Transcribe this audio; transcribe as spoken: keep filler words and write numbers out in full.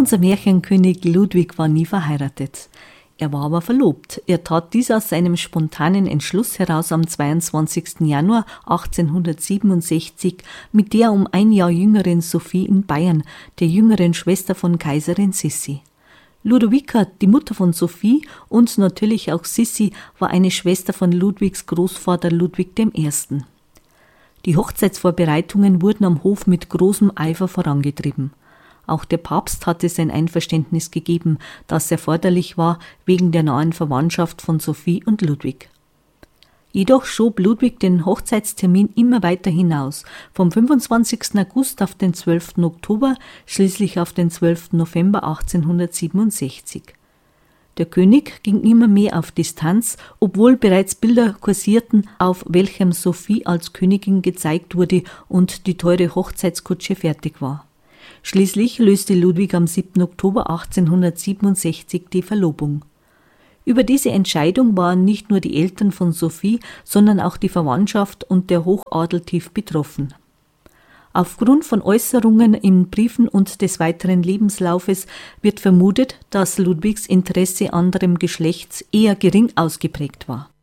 Unser Märchenkönig Ludwig war nie verheiratet. Er war aber verlobt. Er tat dies aus seinem spontanen Entschluss heraus am zweiundzwanzigsten Januar achtzehnhundertsiebenundsechzig mit der um ein Jahr jüngeren Sophie in Bayern, der jüngeren Schwester von Kaiserin Sissi. Ludovica, die Mutter von Sophie und natürlich auch Sissi, war eine Schwester von Ludwigs Großvater Ludwig der Erste. Die Hochzeitsvorbereitungen wurden am Hof mit großem Eifer vorangetrieben. Auch der Papst hatte sein Einverständnis gegeben, das erforderlich war wegen der nahen Verwandtschaft von Sophie und Ludwig. Jedoch schob Ludwig den Hochzeitstermin immer weiter hinaus, vom fünfundzwanzigsten August auf den zwölften Oktober, schließlich auf den zwölften November achtzehnhundertsiebenundsechzig. Der König ging immer mehr auf Distanz, obwohl bereits Bilder kursierten, auf welchem Sophie als Königin gezeigt wurde und die teure Hochzeitskutsche fertig war. Schließlich löste Ludwig am siebten Oktober achtzehnhundertsiebenundsechzig die Verlobung. Über diese Entscheidung waren nicht nur die Eltern von Sophie, sondern auch die Verwandtschaft und der Hochadel tief betroffen. Aufgrund von Äußerungen in Briefen und des weiteren Lebenslaufes wird vermutet, dass Ludwigs Interesse anderem Geschlechts eher gering ausgeprägt war.